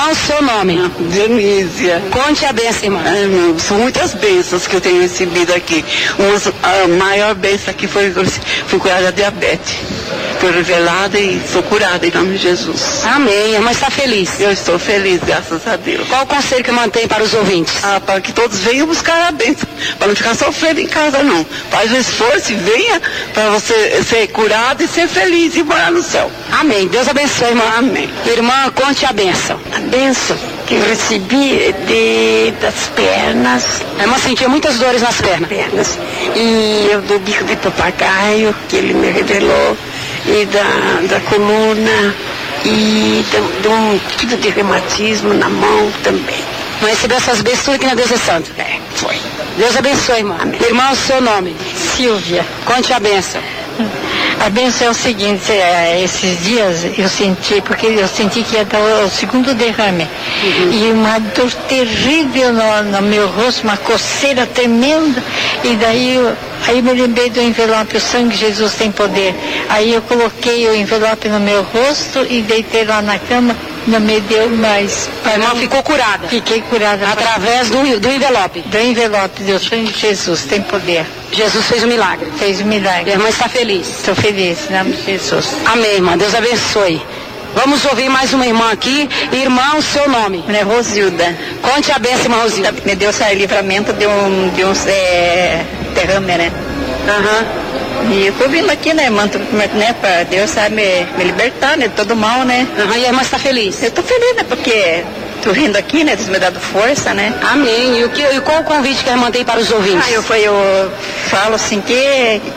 Irmã, o seu nome? Dionísia. Conte a bênção, irmã. São muitas bênçãos que eu tenho recebido aqui. A maior bênção aqui fui curada da diabetes. Foi revelada e sou curada em nome de Jesus. Amém. A irmã está feliz? Eu estou feliz, graças a Deus. Qual o conselho que mantém para os ouvintes? Para que todos venham buscar a bênção. Para não ficar sofrendo em casa, não. Faz o esforço e venha para você ser curado e ser feliz e morar no céu. Amém. Deus abençoe, irmã. Amém. Irmã, conte a bênção. A bênção que eu recebi das pernas. A irmã sentia muitas dores nas pernas. E eu do bico de papagaio, que ele me revelou, e da coluna, e de um tipo de reumatismo na mão também. Mas recebeu essas bênçãos tudo aqui na Deus é Santo? Foi. Deus abençoe, irmã. Amém. Irmã, o seu nome? Silvia. Conte a bênção. A bênção é o seguinte, esses dias eu senti que ia dar o segundo derrame. E uma dor terrível no meu rosto, uma coceira tremenda. E daí aí me lembrei do envelope, o sangue de Jesus tem poder. Aí eu coloquei o envelope no meu rosto e deitei lá na cama, não me deu mais. A irmã ficou curada? Fiquei curada. Através do envelope? Do envelope, do sangue de Jesus tem poder. Jesus fez um milagre. Fez um milagre. A irmã está feliz. Estou feliz, em nome de Jesus. Amém, irmã. Deus abençoe. Vamos ouvir mais uma irmã aqui. Irmã, o seu nome? É Rosilda. Conte a bênção, irmã Rosilda. Me deu esse livramento de um derrame, né? E eu tô vindo aqui, né, irmã, né, para Deus, sabe, me libertar, né, de todo mal, né? E a irmã está feliz? Eu tô feliz, né, porque tô vindo aqui, né, Deus me dado força, né? Amém. E qual o convite que a irmã tem para os ouvintes? Eu falo assim que